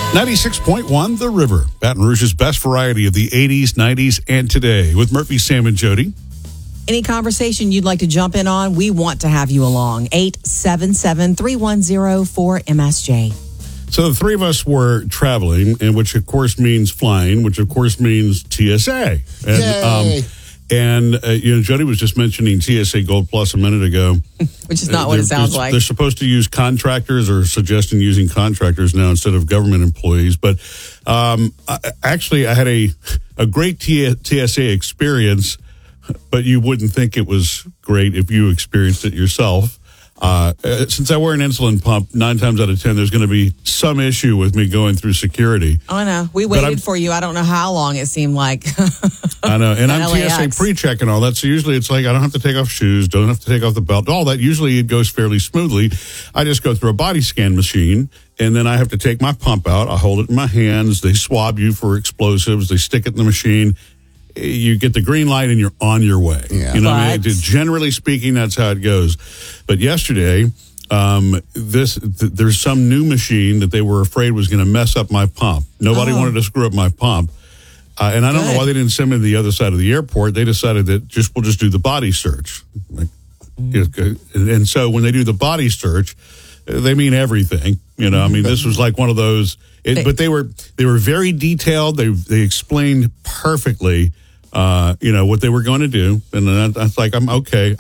96.1 The River, Baton Rouge's best variety of the 80s, 90s, and today with Murphy, Sam, and Jody. Any conversation you'd like to jump in on, we want to have you along. 877-310-4MSJ. So the three of us were traveling, and which of course means flying, which of course means TSA. Yay. Jody was just mentioning TSA Gold Plus a minute ago. Which is not what it sounds like. They're supposed to use contractors or suggesting using contractors now instead of government employees. But I had a great TSA experience, but you wouldn't think it was great if you experienced it yourself. Since I wear an insulin pump, 9 times out of 10, there's going to be some issue with me going through security. Oh, I know. We waited for you. I don't know how long it seemed like. I know. And I'm LAX. TSA pre-check and all that. So usually it's like I don't have to take off shoes, don't have to take off the belt. All that, usually it goes fairly smoothly. I just go through a body scan machine, and then I have to take my pump out. I hold it in my hands. They swab you for explosives. They stick it in the machine. You get the green light and you're on your way. Yeah. You know, generally speaking, that's how it goes. But yesterday, there's some new machine that they were afraid was going to mess up my pump. Nobody wanted to screw up my pump. And I don't know why they didn't send me to the other side of the airport. They decided that we'll just do the body search. And so when they do the body search, they mean everything. You know, I mean, this was like one of those. But they were very detailed. They explained perfectly, what they were going to do. And that's like, I'm okay.